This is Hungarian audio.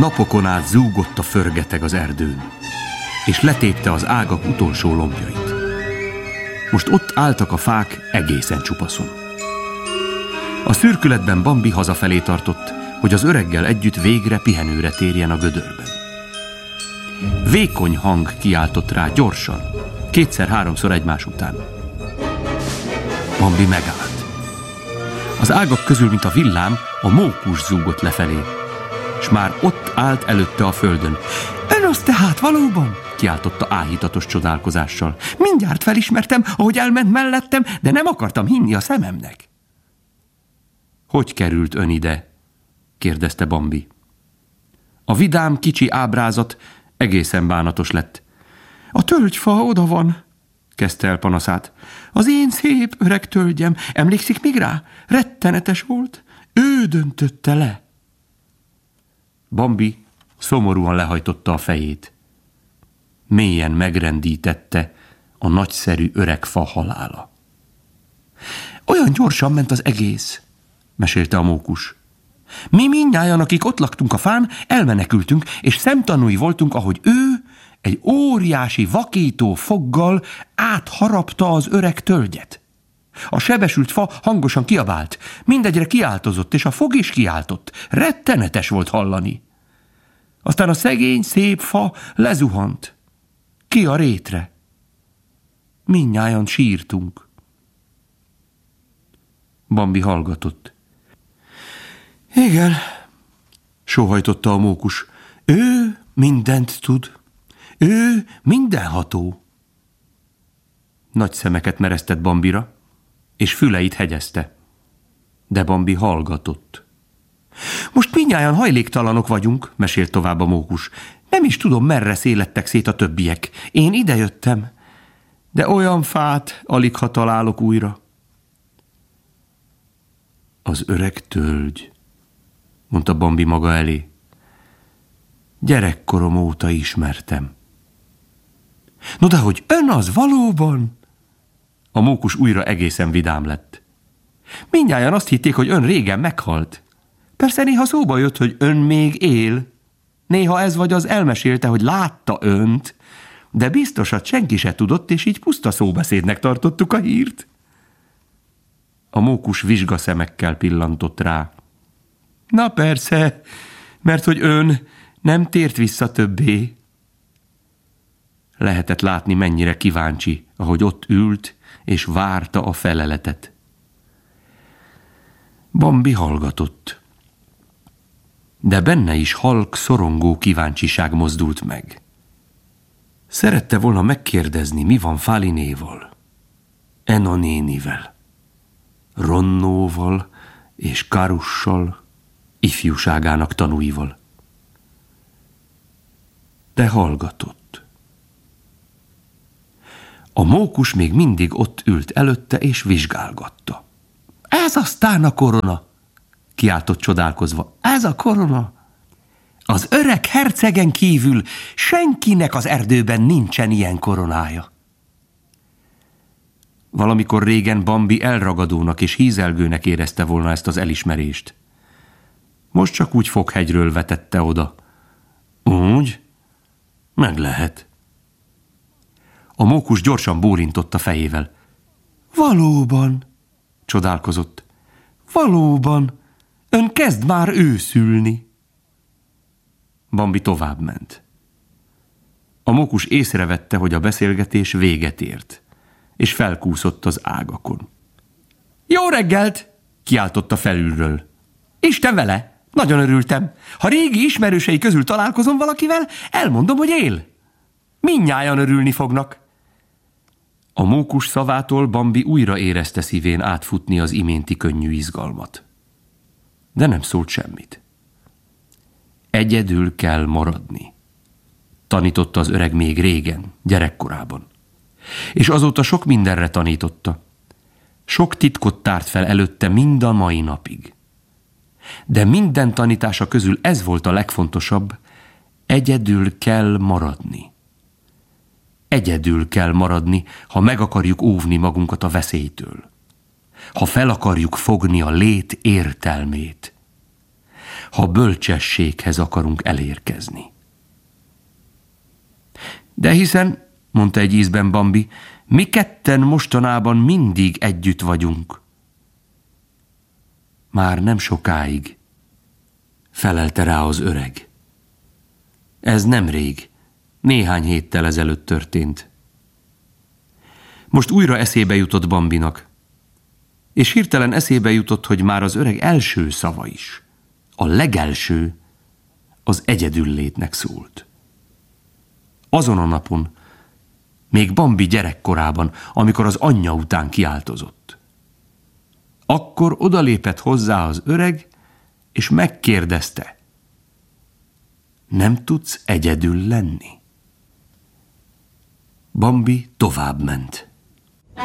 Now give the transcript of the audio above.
Napokon át zúgott a förgeteg az erdőn, és letépte az ágak utolsó lombjait. Most ott álltak a fák egészen csupaszon. A szürkületben Bambi hazafelé tartott, hogy az öreggel együtt végre pihenőre térjen a gödörben. Vékony hang kiáltott rá gyorsan, kétszer-háromszor egymás után. Bambi megállt. Az ágak közül, mint a villám, a mókus zúgott lefelé, s már ott állt előtte a földön. Ön az tehát valóban? Kiáltotta áhítatos csodálkozással. Mindjárt felismertem, ahogy elment mellettem, de nem akartam hinni a szememnek. Hogy került ön ide? Kérdezte Bambi. A vidám kicsi ábrázat egészen bánatos lett. A tölgyfa oda van, kezdte el panaszát. Az én szép öreg tölgyem, emlékszik még rá? Rettenetes volt, ő döntötte le. Bambi szomorúan lehajtotta a fejét. Mélyen megrendítette a nagyszerű öreg fa halála. Olyan gyorsan ment az egész, mesélte a mókus. Mi mindnyájan, akik ott laktunk a fán, elmenekültünk, és szemtanúi voltunk, ahogy ő egy óriási vakító foggal átharapta az öreg tölgyet. A sebesült fa hangosan kiabált, mindegyre kiáltozott, és a fog is kiáltott. Rettenetes volt hallani. Aztán a szegény, szép fa lezuhant. Ki a rétre. Mindnyájan sírtunk. Bambi hallgatott. Igen, sóhajtotta a mókus. Ő mindent tud. Ő mindenható. Nagy szemeket meresztett Bambira, és füleit hegyezte. De Bambi hallgatott. Most mindnyájan hajléktalanok vagyunk, mesélt tovább a mókus. Nem is tudom, merre szélettek szét a többiek. Én idejöttem, de olyan fát aligha találok újra. Az öreg tölgy, mondta Bambi maga elé. Gyerekkorom óta ismertem. No de hogy ön az valóban? A mókus újra egészen vidám lett. Mindnyájan azt hitték, hogy ön régen meghalt. Persze néha szóba jött, hogy ön még él. Néha ez vagy az elmesélte, hogy látta önt, de biztosat senki se tudott, és így puszta szóbeszédnek tartottuk a hírt. A mókus vizsgaszemekkel pillantott rá. Na persze, mert hogy ön nem tért vissza többé. Lehetett látni, mennyire kíváncsi, ahogy ott ült, és várta a feleletet. Bambi hallgatott. De benne is halk, szorongó kíváncsiság mozdult meg. Szerette volna megkérdezni, mi van Fálinéval, Ena nénivel, Ronnóval és Karussal, ifjúságának tanúival. De hallgatott. A mókus még mindig ott ült előtte és vizsgálgatta. Ez aztán a korona! Kiáltott csodálkozva. Ez a korona! Az öreg hercegen kívül senkinek az erdőben nincsen ilyen koronája. Valamikor régen Bambi elragadónak és hízelgőnek érezte volna ezt az elismerést. Most csak úgy foghegyről vetette oda. Úgy? Meg lehet. A mókus gyorsan bólintott a fejével. Valóban, csodálkozott. Valóban, ön kezd már őszülni. Bambi továbbment. A mókus észrevette, hogy a beszélgetés véget ért, és felkúszott az ágakon. Jó reggelt! Kiáltotta felülről. Isten vele! Nagyon örültem. Ha régi ismerősei közül találkozom valakivel, elmondom, hogy él. Mindnyájan örülni fognak. A mókus szavától Bambi újra érezte szívén átfutni az iménti könnyű izgalmat. De nem szólt semmit. Egyedül kell maradni, tanította az öreg még régen, gyerekkorában. És azóta sok mindenre tanította. Sok titkot tárt fel előtte mind a mai napig. De minden tanítása közül ez volt a legfontosabb, egyedül kell maradni. Egyedül kell maradni, ha meg akarjuk óvni magunkat a veszélytől. Ha fel akarjuk fogni a lét értelmét. ha bölcsességhez akarunk elérkezni. De hiszen, mondta egy ízben Bambi, mi ketten mostanában mindig együtt vagyunk. Már nem sokáig, felelte rá az öreg. Ez nem rég, néhány héttel ezelőtt történt. Most újra eszébe jutott Bambinak, és hirtelen eszébe jutott, hogy már az öreg első szava is, a legelső, az egyedüllétnek szólt. Azon a napon, még Bambi gyerekkorában, amikor az anyja után kiáltozott. Akkor odalépett hozzá az öreg, és megkérdezte, nem tudsz egyedül lenni? Bambi tovább ment.